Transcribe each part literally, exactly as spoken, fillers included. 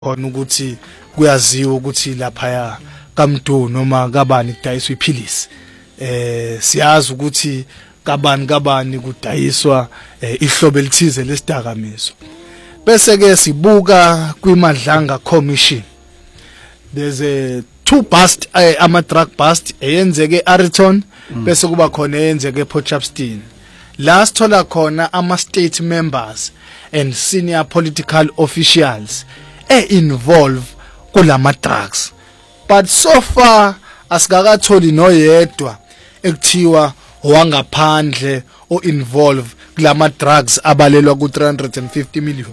khona ukuthi kuyaziwa ukuthi lapha ya kaMdu noma kabani kudayiswa iphilisi eh siyazi ukuthi kabani kabani kudayiswa ihlobo elithize lesidakamiso bese ke sibuka kwimadlanga commission there's a two bust uh, ama drug bust eyenzeke eAriton mm. bese kuba khona eyenzeke ePortshepstone la sithola khona ama state members and senior political officials e involve kulama drugs but so far asikakatholi noyedwa ekuthiwa wangaphandle o involve kulama drugs abalelwa ku three hundred fifty million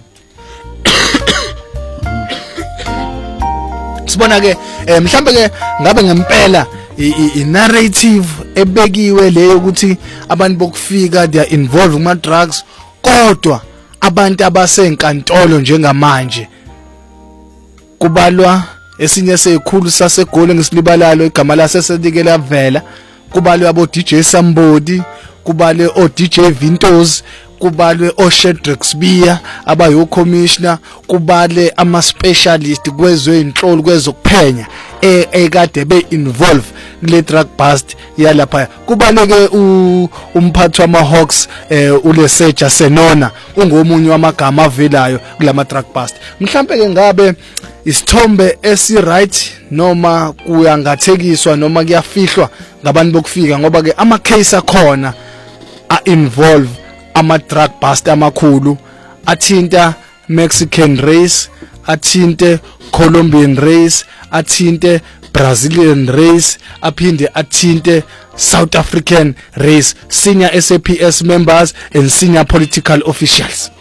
sibona ke mhlambe ke ngabe ngempela i narrative ebekiwe leyo ukuthi abantu bokufika they are involved kuma drugs kodwa abantu abasenkantolo njengamanje kubalwa esinye sekhulu saseGoli ngisilibalalo igama lasesedikela vela kubalwe abo D J Sambodi kubalwe o D J Vintos kubalwe o Shedrick Spear abayo commissioner kubale ama specialist kwezwe inhlolo kwezokuphenya ekade be involve kule drug bust yalapha kubaleke umphathi wama Hawks uLeseja Senona ungomunye wamagama avelayo kulama drug bust mhlambe ke ngabe isithombe esi right noma kuyangathekiswa noma kuyafihlwa ngabantu bokufika ngoba ke ama case akhona a involve ama drug bust amakhulu athinta Mexican race athinte Colombian race athinte Brazilian race aphinde athinte South African race senior S A P S members and senior political officials.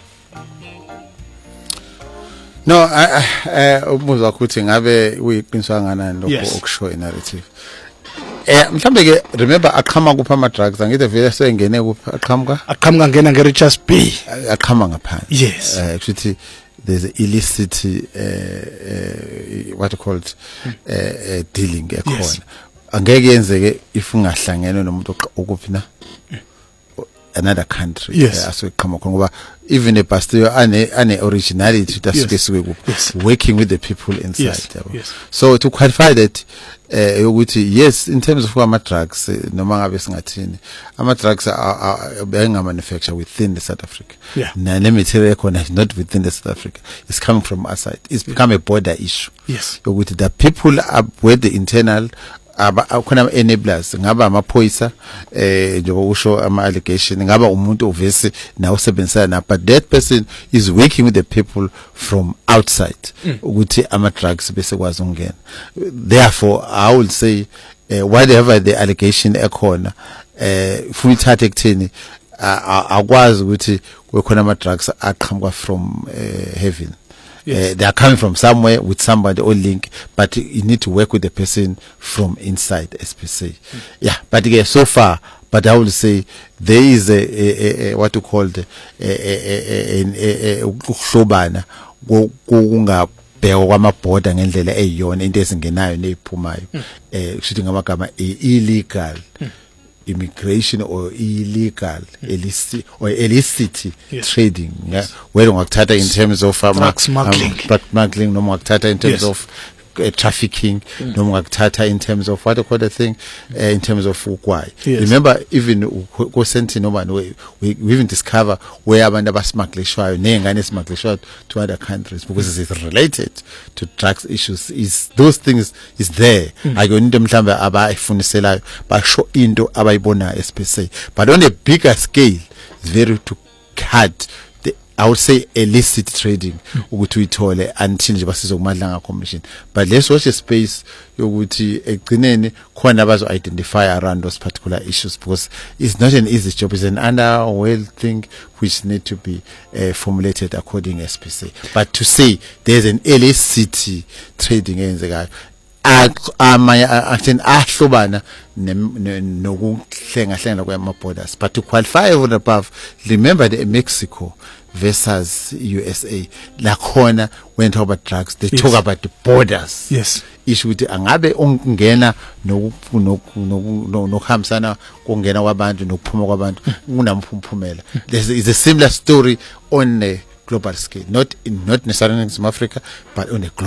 No eh umuzwa ukuthi ngabe uyiqiniswa nganani lokho okusho narrative. Eh mhlambe ke remember aqhama kupha ama drugs angithi vele sengene kupha aqhamuka aqhamuka ngena nge Richards Bay aqhama ngaphandle. Yes. Eh actually there's a illicit uh, uh, what you call it uh, uh, dealing ekhona angeke yenzeke if ungahlangene nomuntu okuphi na another country asoqhama khona ngoba even a pastor ane ane originality tasuke suke kuphi working with the people inside yes. Yes. So to qualify that eh ukuthi yes in terms of ama drugs noma ngabe singathini ama drugs are being manufactured within the South Africa yeah. Na le material khona is not within the South Africa, it's coming from outside, it's become a border issue yes ukuthi the people are with the internal aba khona enablers ngaba amaphoyisa eh njengoba usho ama allegation ngaba umuntu ovese na usebenzisa na but that person is working with the people from outside ukuthi ama drugs bese kwazi ukungena. Therefore I will say uh, whatever the allegation ekhona eh futhi thathe ekuthini akwazi ukuthi kukhona ama drugs aqhamuka from uh, heaven. Yes. Uh, they are coming from somewhere with somebody or link, but you need to work with the person from inside, as per se. Mm. Yeah, but again, so far, but I will say there is a, a, a, a what you call the ukuhlobana kunga bheka kwama border ngendlela eyiyona into ezingenayo neziphumayo eh kushithi ngamagama illegal immigration or illegal mm. illicit or illicit yes. trading yes. where ungakuthatha in terms of um, drug smuggling um, drug smuggling noma ungakuthatha in terms yes. of uh, trafficking mm. noma ungakuthatha in terms of what I call the thing uh, in terms of ukwai yes. Remember even go senti noma we, we even discover where abantu abasmugglishwayo nengane smugglishwayo to other countries because it's related to drugs issues is those things is there ayonto mhlambe abayifuniselayo basho into abayibonayo especially but on a bigger scale it's very to cut the I would say illicit trading ukuthi uyithole until nje basizokumadlanga commission but let's watch a space yokuthi egcineni khona abazo identify around those particular issues because it's not an easy job, it's an underworld thing which need to be uh, formulated according as per se but to say there's an illicit trading eyenzekayo amanye action ahlobana nokuhlenga hlenga kwama borders but to qualify over above remember the Mexico versus U S A la khona when talk about drugs they yes. talk about the borders yes issue ukuthi angabe ongena nokuhambisana kongena kwabantu nokuphuma kwabantu kunamphumela there is a similar story on uh, global scale, not in, not necessarily in South Africa, but on a global